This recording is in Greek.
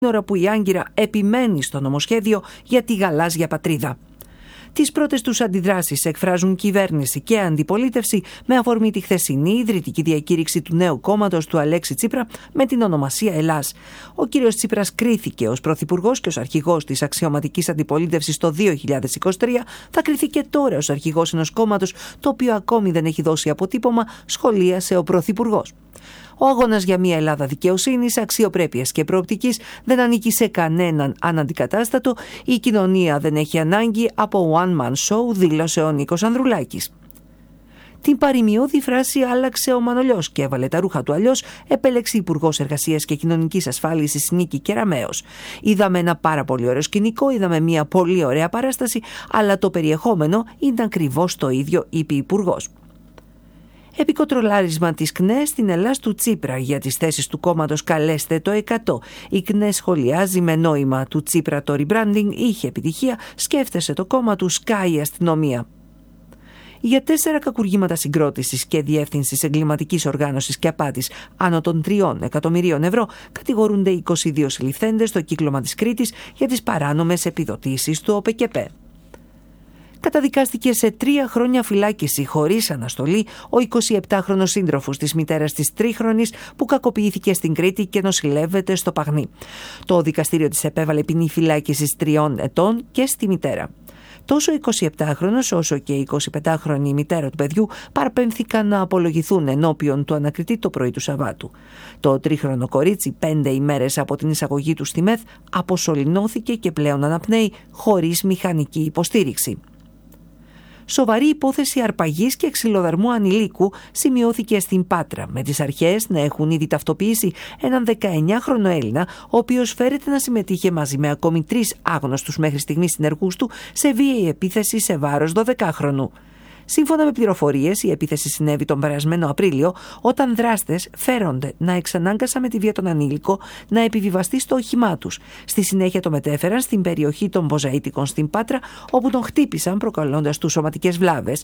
ώρα που η Άγκυρα επιμένει στο νομοσχέδιο για τη γαλάζια πατρίδα. Τις πρώτες τους αντιδράσεις εκφράζουν κυβέρνηση και αντιπολίτευση με αφορμή τη χθεσινή ιδρυτική διακήρυξη του νέου κόμματος του Αλέξη Τσίπρα με την ονομασία Ελλάς. Ο κύριος Τσίπρας κρίθηκε ως πρωθυπουργός και ως αρχηγός της αξιωματικής αντιπολίτευσης το 2023, θα κριθεί και τώρα ως αρχηγός ενός κόμματος το οποίο ακόμη δεν έχει δώσει αποτύπωμα, σχολίασε ο πρωθυπουργός. Ο αγώνας για μια Ελλάδα δικαιοσύνης, αξιοπρέπειας και προοπτικής δεν ανήκει σε κανέναν αναντικατάστατο. Η κοινωνία δεν έχει ανάγκη από one-man show, δήλωσε ο Νίκος Ανδρουλάκης. Την παροιμιώδη φράση άλλαξε ο Μανολιός και έβαλε τα ρούχα του αλλιώς, επέλεξε Υπουργός Εργασίας και Κοινωνικής Ασφάλισης Νίκη Κεραμέως. Είδαμε ένα πάρα πολύ ωραίο σκηνικό, είδαμε μια πολύ ωραία παράσταση, αλλά το περιεχόμενο ήταν ακριβώς το ίδιο, είπε η Υπουργός. Επικοτρολάρισμα της ΚΝΕ στην Ελλάς του Τσίπρα για τις θέσεις του κόμματος «Καλέστε το 100». Η ΚΝΕ σχολιάζει με νόημα του Τσίπρα το rebranding, είχε επιτυχία, σκέφτεσε το κόμμα του, σκάει η αστυνομία. Για 4 κακουργήματα συγκρότησης και διεύθυνσης εγκληματικής οργάνωσης και απάτης άνω των 3 εκατομμυρίων ευρώ κατηγορούνται 22 συλληφθέντες στο κύκλωμα της Κρήτης για τις παράνομες επιδοτήσεις του ΟΠΕΚΕΠΕ. Καταδικάστηκε σε 3 χρόνια φυλάκιση χωρίς αναστολή ο 27χρονος σύντροφος της μητέρας της τρίχρονης που κακοποιήθηκε στην Κρήτη και νοσηλεύεται στο Παγνί. Το δικαστήριο της επέβαλε ποινή φυλάκισης 3 ετών και στη μητέρα. Τόσο ο 27χρονος όσο και η 25χρονη μητέρα του παιδιού παραπέμφθηκαν να απολογηθούν ενώπιον του ανακριτή το πρωί του Σαββάτου. Το τρίχρονο κορίτσι 5 ημέρες από την εισαγωγή του στη ΜΕΘ αποσωληνώθηκε και πλέον αναπνέει χωρίς μηχανική υποστήριξη. Σοβαρή υπόθεση αρπαγής και ξυλοδαρμού ανηλίκου σημειώθηκε στην Πάτρα, με τις αρχές να έχουν ήδη ταυτοποιήσει έναν 19χρονο Έλληνα, ο οποίος φέρεται να συμμετείχε μαζί με ακόμη 3 άγνωστους μέχρι στιγμής συνεργούς του σε βίαιη επίθεση σε βάρος 12χρονου. Σύμφωνα με πληροφορίες, η επίθεση συνέβη τον περασμένο Απρίλιο, όταν δράστες φέρονται να εξανάγκασαν με τη βία τον ανήλικο να επιβιβαστεί στο όχημά τους. Στη συνέχεια το μετέφεραν στην περιοχή των Μποζαΐτικων στην Πάτρα, όπου τον χτύπησαν προκαλώντας του σωματικές βλάβες